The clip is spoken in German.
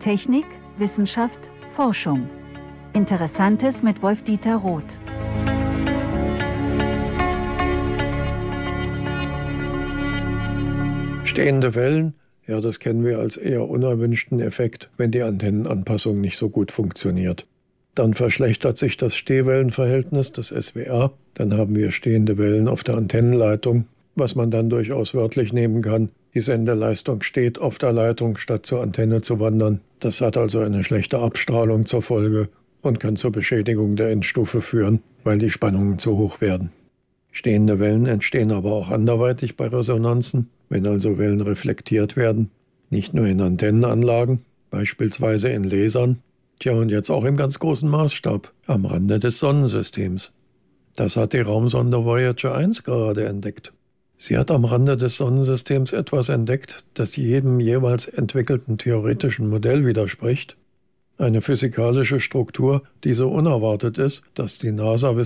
Technik, Wissenschaft, Forschung. Interessantes mit Wolf-Dieter Roth. Stehende Wellen, ja, das kennen wir als eher unerwünschten Effekt, wenn die Antennenanpassung nicht so gut funktioniert. Dann verschlechtert sich das Stehwellenverhältnis, das SWR. Dann haben wir stehende Wellen auf der Antennenleitung, was man dann durchaus wörtlich nehmen kann. Die Sendeleistung steht auf der Leitung, statt zur Antenne zu wandern. Das hat also eine schlechte Abstrahlung zur Folge und kann zur Beschädigung der Endstufe führen, weil die Spannungen zu hoch werden. Stehende Wellen entstehen aber auch anderweitig bei Resonanzen, wenn also Wellen reflektiert werden. Nicht nur in Antennenanlagen, beispielsweise in Lasern. Tja, und jetzt auch im ganz großen Maßstab, am Rande des Sonnensystems. Das hat die Raumsonde Voyager 1 gerade entdeckt. Sie hat am Rande des Sonnensystems etwas entdeckt, das jedem jeweils entwickelten theoretischen Modell widerspricht. Eine physikalische Struktur, die so unerwartet ist, dass die NASA